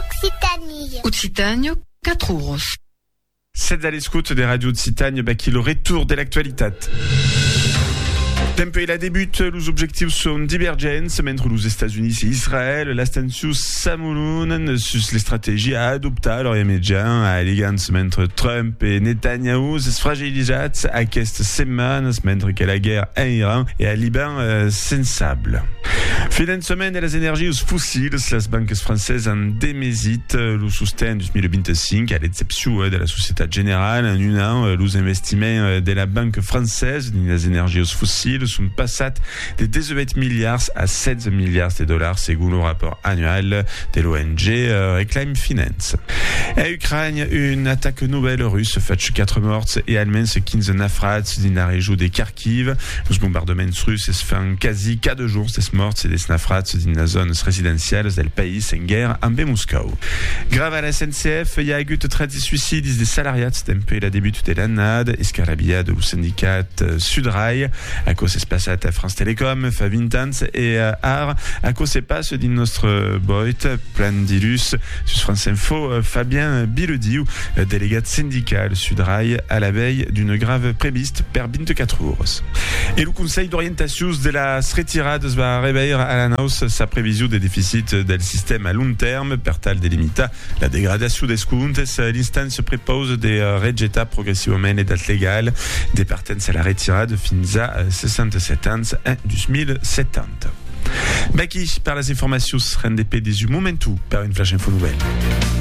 Occitanie 4 euros. Sed all'escout des radios de Citagne, qui le retour de l'actualitat. Tempo la débute, les objectifs sont divergents, mentre les États-Unis et Israël, l'astensius s'amoulonen sur les stratégies à adopter leurs médias, à l'égance mentre Trump et Netanyahu se fragilisent à cette semaine, mentre que la guerre en Iran et à Liban sensable. Fin de semaine, les énergies fossiles, les banques françaises en démésitent le soutien de 2025, à l'exception de la Société Générale, en un an, les investissements de la banque française dans les énergies fossiles sont passés de 18 milliards à 16 milliards de dollars, selon le rapport annuel de l'ONG Reclaim Finance. En Ukraine, une attaque nouvelle russe fait 4 morts et allemande 15 naufrats dans la région de Kharkiv. Les bombardements russes se font quasi 4 jours des morts et des naufrats dans la zone résidentielle du pays en guerre en Moscou. Grave à la SNCF, il y a eu 30 suicides des salariés depuis la début de l'année, escarabia de le syndicat Sudrail, à cause se passe à France Télécom, fa 20 ans, et à cause se passe dans notre boît, plan d'ilus, sur France Info, Fabien Bilediu, délégat syndical Sudrail, à la veille d'une grave préviste per 24 euros. Et le conseil d'orientation de la retirade va réveiller à la hausse sa prévision des déficits del système à long terme, per tal delimita la dégradation des comptes, l'instance propose de rejetar progressivement les dates légales des partences à la retirade fins à 67 ans en 2070. Baki, par les informations, rendez des momentu par une flash info nouvelle.